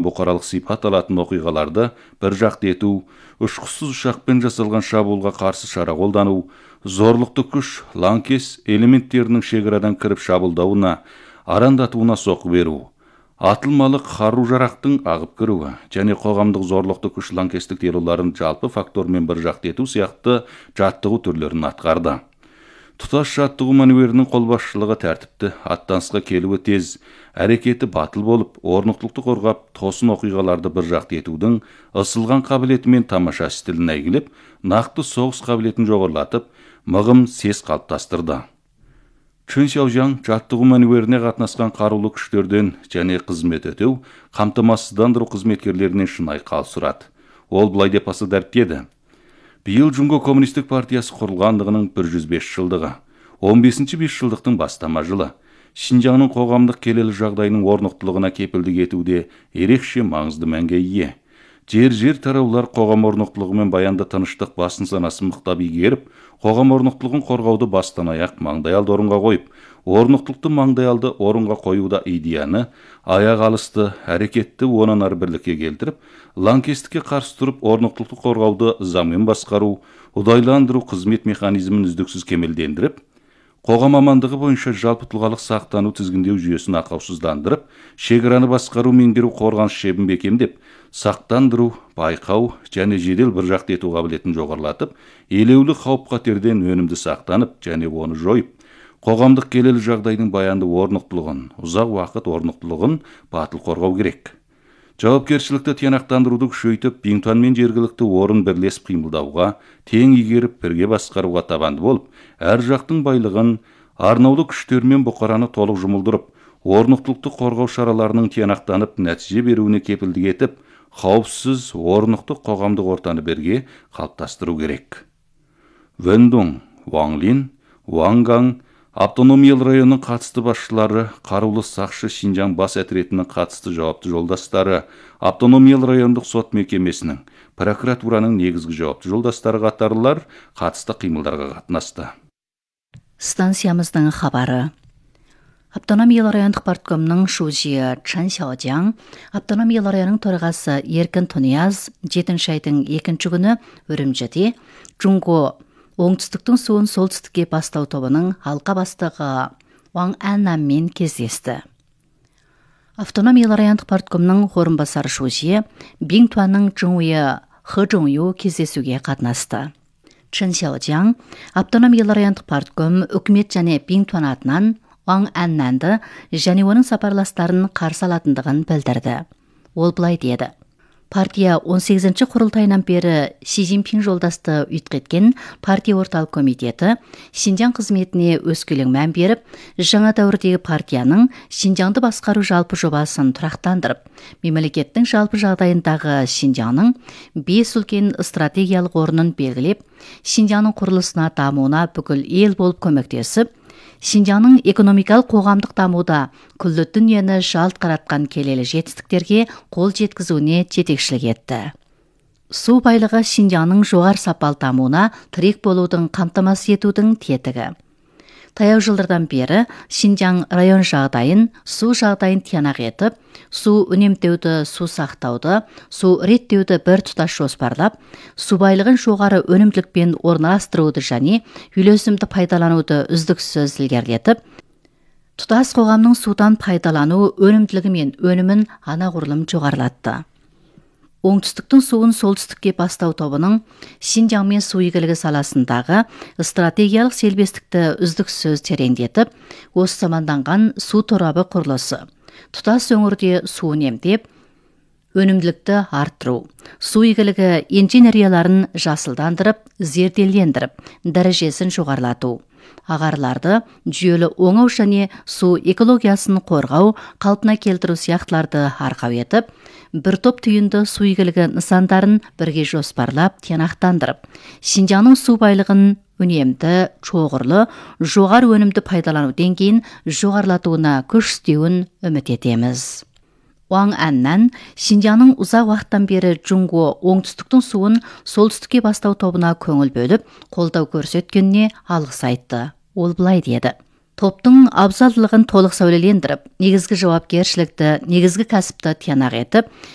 бұқаралық сипат алатын оқиғаларды бір жақты ету, ұшқышсыз ұшақпен жасалған шабуылға қарсы шара қолдану, зорлықты күш, лаңкес элементтерінің шекарадан кіріп шабуылдауына, арандатуына соққы беру, атылмалы қару-жарақтың ағып кіруі және қоғамдық зорлықты күш лаңкестік террорларын жалпы фактормен бір жақты ету сияқты жаттығу түрлерін атқарды. Тұтас жаттығу маневрінің қолбасшылығы тәртіпті, аттанысқа келуі тез, әрекеті батыл болып, орнықтылықты қорғап, тосын оқиғаларды бір жақты етудің ысылған қабілетімен тамаша стилін әйгілеп, нақты соғыс қабілетін жоғарлатып, мығым сес қалыптастырды. Чын Шаожаң жаттығу маневріне қатынасқан қарулы күштерден және қызмет өтеу, қамтамасыздандыру қызметкерлерінен шынайы қал сұрады. Ол былай деп аса дәріптеді. Биыл Жұңго коммунистік партиясы құрылғандығының 105 жылдығы, 15-ші 5 жылдықтың бастама жылы. Шинжаңның қоғамдық келелі жағдайының орнықтылығына кепілдік етуде ерекше маңызды мәнге ие. Жер тараулар қоғам орнықтылығымен баянды тыныштық басын санасын мықтап игеріп, қоғам орнықтылығын қорғауды бастан аяқ маңдайалды орынға қойып, орнықтылықты маңдайалды орынға қоюда идеяны, аяқ алысты, әрекетті онан ары бірлікке келтіріп, лаңкестікке қарсы тұрып, орнықтылықты қорғауды заңмен басқару, ұдайландыру қызмет механизмін үздіксіз кемелдендіріп, қоғам амандығы бойынша жалпы тұлғалық сақтану тізгіндеу жүйесін ақаусыздандырып, шекараны басқару меңгеру қорғаныс шебін бекемдеп, сақтандыру, байқау және жедел бір жақты ету қабілетін жоғарлатып, елеулі қауіп-қатерден өнімді сақтанып және оны жойып, қоғамдық келелі жағдайдың баянды орнықтылығын, ұзақ уақыт орнықтылығын батыл қорғау керек. Жауапкершілікті тиянақтандыруды күшейтіп, Биңтуан мен жергілікті орын бірлесіп қимылдауға, тең игеріп, бірге басқаруға табанды болып, әр жақтың байлығын, арнаулы күштермен бұқараны толық жұмылдырып, орнықтылықты қорғау шараларының тиянақтанып, нәтиже беруіне кепілдік етіп, қауіпсіз, орнықты қоғамдық ортаны бірге қалыптастыру керек. Вэндун, Ванлин, Вангаң, автономиялы районның қатысты басшылары, қарулы сақшы Шинжаң бас әтіретінің қатысты жауапты жолдастары, автономиялы райондық сот мекемесінің, прокуратураның негізгі жауапты жолдастары қатарлар қатысты қимылдарға қатынасты. Станциямыздың хабары. Автономиялы райондық парткомның шужиы Чын Шаожаң, автономиялы районның төрағасы Еркін Тунияз 7 айдың 2 күні Үрімжіде Жұңго оңтүстіктің суын солтүстікке бастау тобының алқа бастығы Ваң Әннанмен кездесті. Автономиялы райондық парткомның орынбасары шужиы Биңтуанның Жұңуы Хы Жұңю кездесуге қатынасты. Чын Шаожаң автономиялы райондық партком үкімет және Биңтуан атынан Ваң Әннанды және оның сапарластарын қарсы алатындығын білдірді. Ол былай деді. Партия 18-ші құрылтайынан бері Си Цзиньпин жолдасты үйтқеткен партия орталық комитеті Шинжаң қызметіне өскелең мән беріп, жаңа дәуірдегі партияның Шинжаңды басқару жалпы жобасын тұрақтандырып, мемлекеттің жалпы жағдайындағы Шинжаңның 5 үлкен стратегиялық орнын белгілеп, Шинжаңның құрылысына дамуына бүкіл ел болып көмектесіп, Шинжаңның экономикалық қоғамдық дамуда күллі дүниені жалт қаратқан келелі жетістіктерге қол жеткізуіне жетекшілік етті. Су байлығы Шинжаңның жоғары сапалы дамуына тірек болудың қамтамасыз етудің тетігі. Таяу жылдардан бері Шинжаң район жағдайын, су жағдайын тиянақ етіп, су үнемдеуді, су сақтауды, су реттеуді бір тұтас жоспарлап, су байлығын жоғары өнімділікпен орналастыруды және үйлесімді пайдалануды үздіксіз ілгерілетіп, тұтас қоғамның судан пайдалану өнімділігі мен өнімін анағұрлым жоғарылатты. Оңтүстіктің суын солтүстікке бастау тобының Шинжаң мен су игілігі саласындағы стратегиялық селбестікті үздіксіз тереңдетіп, осы заманданған су торабы құрылысы, тұтас өңірде су үнемдеп, өнімділікті арттыру, су игілігі инженерияларын жасылдандырып, зерделендіріп, дәрежесін жоғарылату, ағарларды жүйелі оңау және су экологиясын қорғау, қалпына келтіру сияқтыларды арқау етіп, бір топ түйінді су игілігі нысандарын бірге жоспарлап, тиянақтандырып, Шинжаңның су байлығын үнемді, шоғырлы, жоғары өнімді пайдалану деңгейін жоғарылатуына күш істеуін үміт етеміз. Ваң Әннан Шинжаңның ұзақ уақыттан бері Жұңго оңтүстіктің суын солтүстікке бастау тобына көңіл бөліп, қолдау көрсеткеніне алғыс айтты. Ол былай деді. Топтың абзалдылығын толық сәулелендіріп, негізгі жауапкершілікті, негізгі кәсіпті тиянақ етіп,